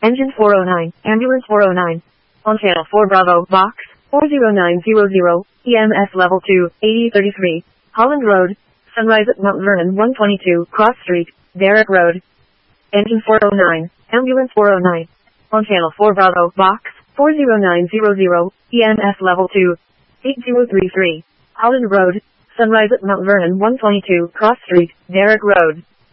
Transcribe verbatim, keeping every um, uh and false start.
Engine four oh nine, Ambulance four oh nine. On channel four Bravo, box, four zero nine zero zero, E M S level two, eighty thirty-three, Holland Road, Sunrise at Mount Vernon one twenty-two, Cross Street, Derrick Road. Engine four oh nine, Ambulance four oh nine. On channel four Bravo, box, four zero nine zero zero, E M S level two, eight zero three three, Holland Road, Sunrise at Mount Vernon one twenty-two, Cross Street, Derrick Road.